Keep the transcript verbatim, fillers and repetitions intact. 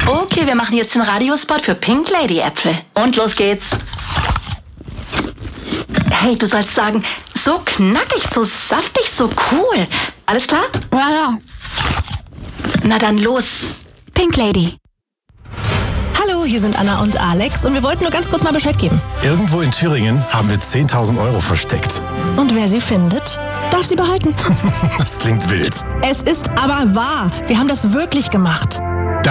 Okay, wir machen jetzt den Radiospot für Pink Lady Äpfel. Und los geht's. Hey, du sollst sagen, so knackig, so saftig, so cool. Alles klar? Ja, ja. Na dann los. Pink Lady. Hallo, hier sind Anna und Alex und wir wollten nur ganz kurz mal Bescheid geben. Irgendwo in Thüringen haben wir zehntausend Euro versteckt. Und wer sie findet, darf sie behalten. Das klingt wild. Es ist aber wahr. Wir haben das wirklich gemacht.